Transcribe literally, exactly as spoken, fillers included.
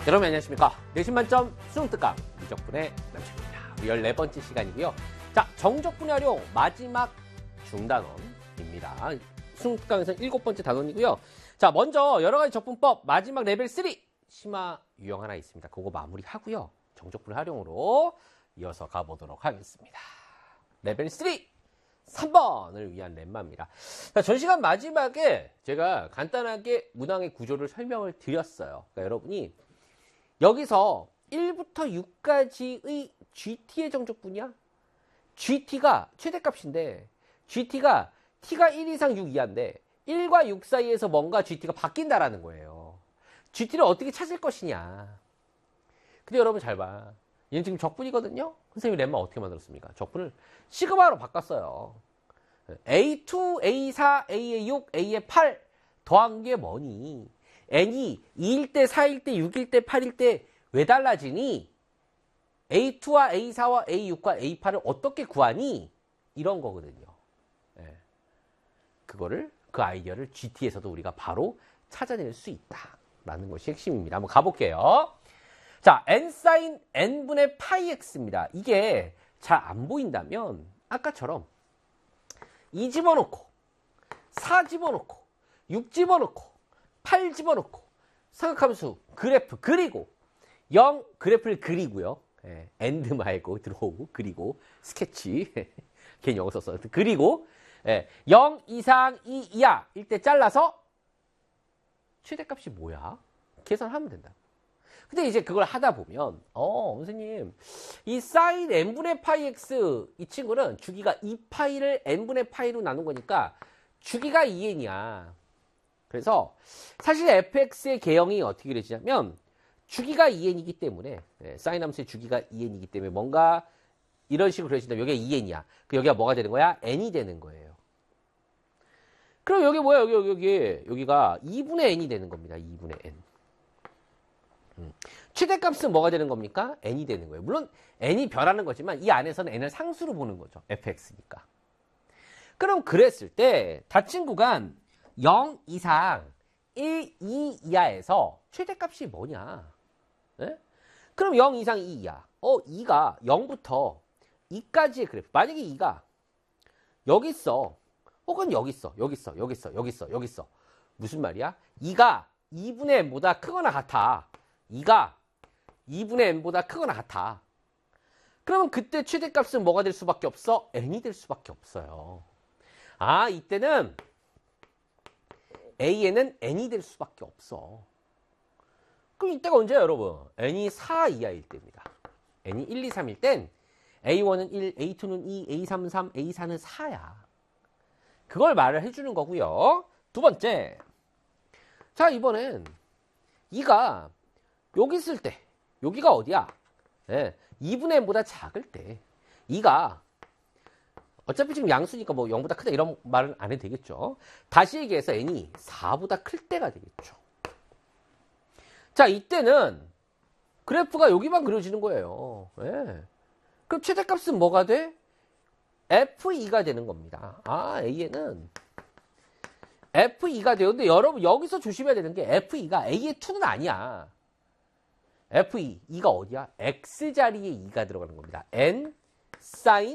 여러분 안녕하십니까. 내신 만점 수능특강 이적분의 남편입니다. 우리 열네 번째 시간이고요. 자, 정적분의 활용 마지막 중단원입니다. 수능특강에서 일곱 번째 단원이고요. 자, 먼저 여러 가지 적분법 마지막 레벨 삼 심화 유형 하나 있습니다. 그거 마무리하고요. 정적분의 활용으로 이어서 가보도록 하겠습니다. 레벨 삼 삼 번을 위한 렘마입니다. 자, 전 시간 마지막에 제가 간단하게 문항의 구조를 설명을 드렸어요. 그러니까 여러분이 여기서 일부터 육까지의 지티의 정적분이야. 지티가 최대값인데 지티가 t가 일 이상 육 이하인데 일과 육 사이에서 뭔가 지티가 바뀐다라는 거예요. 지티를 어떻게 찾을 것이냐. 근데 여러분 잘 봐. 얘는 지금 적분이거든요. 선생님이 렘마 어떻게 만들었습니까? 적분을 시그마로 바꿨어요. 에이 투, 에이 사, A의 육, A의 팔 더한 게 뭐니? n이 이일 때, 사일 때, 육일 때, 팔일 때 왜 달라지니? 에이 투와 에이 사와 에이 육과 에이 팔을 어떻게 구하니? 이런 거거든요. 예. 그거를, 그 아이디어를 지티에서도 우리가 바로 찾아낼 수 있다라는 것이 핵심입니다. 한번 가볼게요. 자, n 사인 n분의 파이 x입니다. 이게 잘 안 보인다면 아까처럼 이 집어넣고 사 집어넣고 육 집어넣고 팔 집어넣고 삼각함수 그래프 그리고 영 그래프를 그리고요. 예, 엔드 말고 들어오고 그리고 스케치 괜히 영어 썼어요. 그리고 예, 영 이상 이 이하 일 때 잘라서 최대값이 뭐야? 계산하면 된다. 근데 이제 그걸 하다 보면 어 선생님 이 사인 n분의 파이 x 이 친구는 주기가 이 파이를 n분의 파이로 나눈 거니까 주기가 이 엔이야. 그래서 사실 에프엑스의 개형이 어떻게 그려지냐면 주기가 이 엔이기 때문에 네, 사인 함수의 주기가 이 엔이기 때문에 뭔가 이런 식으로 그려진다면 여기가 이 엔이야. 그 여기가 뭐가 되는 거야? n이 되는 거예요. 그럼 여기 뭐야? 여기 여기 여기 여기가 이분의 n이 되는 겁니다. 이분의 n. 음. 최대값은 뭐가 되는 겁니까? n이 되는 거예요. 물론 n이 변하는 거지만 이 안에서는 n을 상수로 보는 거죠. 에프엑스니까. 그럼 그랬을 때 닫힌 구간 영 이상 일, 이 이하에서 최대값이 뭐냐? 네? 그럼 영 이상 이 이하. 어, 이가 영부터 이까지의 그래프. 만약에 이가 여기 있어. 혹은 여기 있어. 여기 있어. 여기 있어. 여기 있어. 여기 있어. 무슨 말이야? 이가 이분의 n보다 크거나 같아. 이가 이분의 n보다 크거나 같아. 그러면 그때 최대값은 뭐가 될 수밖에 없어? n이 될 수밖에 없어요. 아, 이때는 a에는 n이 될 수밖에 없어. 그럼 이때가 언제야, 여러분? n이 사 이하일 때입니다. n이 일, 이, 삼일 땐 에이 원은 일, 에이 투는 이, 에이 삼은 삼, 에이 사는 사야. 그걸 말을 해주는 거고요. 두 번째. 자, 이번엔 이가 여기 있을 때, 여기가 어디야? 네, 이분의 n보다 작을 때, 이가 어차피 지금 양수니까 뭐 영보다 크다 이런 말은 안 해도 되겠죠. 다시 얘기해서 n이 사보다 클 때가 되겠죠. 자, 이때는 그래프가 여기만 그려지는 거예요. 네. 그럼 최대값은 뭐가 돼? 에프 이가 되는 겁니다. 아, A에는 에프 이가 돼요. 근데 여러분 여기서 조심해야 되는 게 에프 이가 A의 이는 아니야. 에프 이, 이가 어디야? X 자리에 이가 들어가는 겁니다. N 사인